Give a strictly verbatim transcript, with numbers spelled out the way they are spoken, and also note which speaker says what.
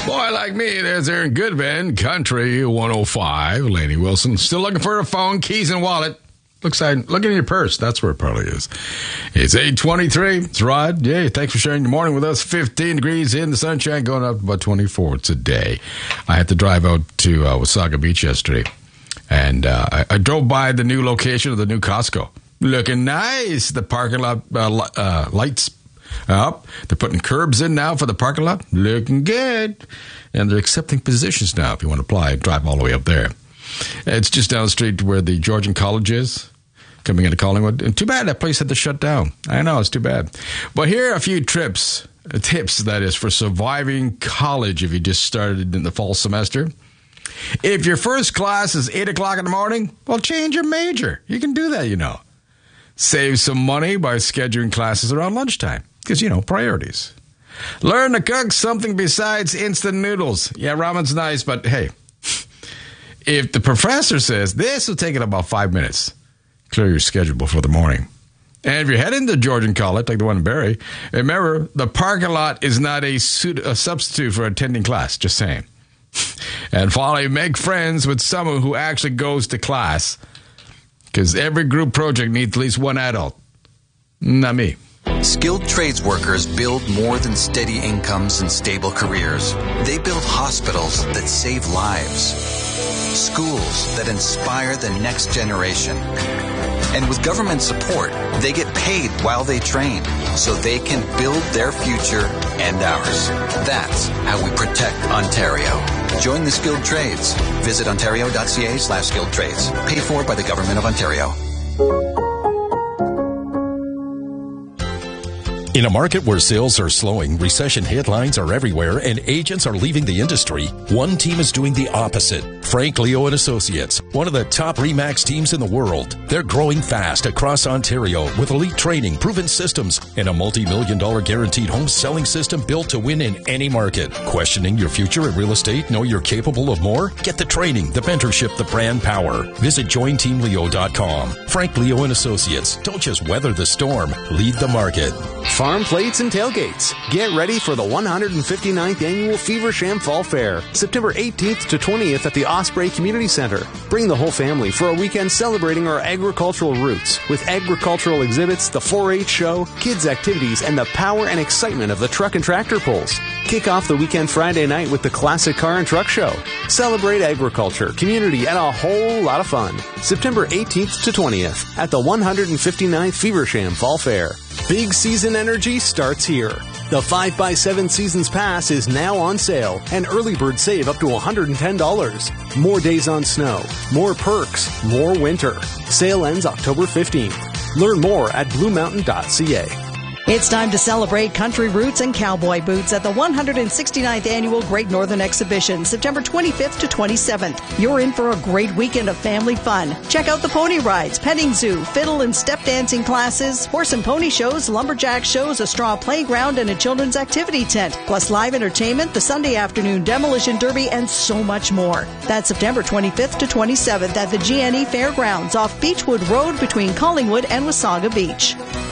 Speaker 1: Boy like me, there's Aaron Goodman, Country one oh five. Laney Wilson, still looking for a phone, keys, and wallet. Looks like, look in your purse. That's where it probably is. It's eight twenty-three. It's Rod. Yeah, thanks for sharing your morning with us. fifteen degrees in the sunshine, going up to about twenty-four today. I had to drive out to uh, Wasaga Beach yesterday, and uh, I, I drove by the new location of the new Costco. Looking nice. The parking lot uh, uh, lights up. They're putting curbs in now for the parking lot. Looking good. And they're accepting positions now if you want to apply. Drive all the way up there. It's just down the street where the Georgian College is, coming into Collingwood. And too bad that place had to shut down. I know, it's too bad. But here are a few trips, uh, tips, that is, for surviving college if you just started in the fall semester. If your first class is eight o'clock in the morning, well, change your major. You can do that, you know. Save some money by scheduling classes around lunchtime. Because, you know, priorities. Learn to cook something besides instant noodles. Yeah, ramen's nice, but hey, if the professor says this will take it about five minutes, clear your schedule before the morning. And if you're heading to Georgian College, like the one in Barrie, remember, the parking lot is not a, suit, a substitute for attending class. Just saying. And finally, make friends with someone who actually goes to class. Because every group project needs at least one adult. Not me.
Speaker 2: Skilled trades workers build more than steady incomes and stable careers. They build hospitals that save lives, schools that inspire the next generation. And with government support, they get paid while they train so they can build their future and ours. That's how we protect Ontario. Join the skilled trades. Visit ontario.ca slash skilled trades. Paid for by the Government of Ontario.
Speaker 3: In a market where sales are slowing, recession headlines are everywhere, and agents are leaving the industry, one team is doing the opposite. Frank Leo and Associates, one of the top RE/MAX teams in the world. They're growing fast across Ontario with elite training, proven systems, and a multi-million dollar guaranteed home selling system built to win in any market. Questioning your future in real estate? Know you're capable of more? Get the training, the mentorship, the brand power. Visit join team leo dot com. Frank Leo and Associates. Don't just weather the storm, lead the market.
Speaker 4: Farm plates and tailgates. Get ready for the one hundred fifty-ninth Annual Feversham Fall Fair, September eighteenth to twentieth at the Osprey Community Center. Bring the whole family for a weekend celebrating our agricultural roots with agricultural exhibits, the four H show, kids activities, and the power and excitement of the truck and tractor pulls. Kick off the weekend Friday night with the Classic Car and Truck Show. Celebrate agriculture, community, and a whole lot of fun. September eighteenth to twentieth at the one hundred fifty-ninth Feversham Fall Fair. Big season energy starts here. The five by seven Seasons Pass is now on sale, and early bird save up to one hundred ten dollars. More days on snow, more perks, more winter. Sale ends October fifteenth. Learn more at blue mountain dot c a.
Speaker 5: It's time to celebrate country roots and cowboy boots at the one hundred sixty-ninth Annual Great Northern Exhibition, September twenty-fifth to twenty-seventh. You're in for a great weekend of family fun. Check out the pony rides, petting zoo, fiddle and step dancing classes, horse and pony shows, lumberjack shows, a straw playground, and a children's activity tent, plus live entertainment, the Sunday afternoon demolition derby, and so much more. That's September twenty-fifth to twenty-seventh at the G N E Fairgrounds off Beechwood Road between Collingwood and Wasaga Beach.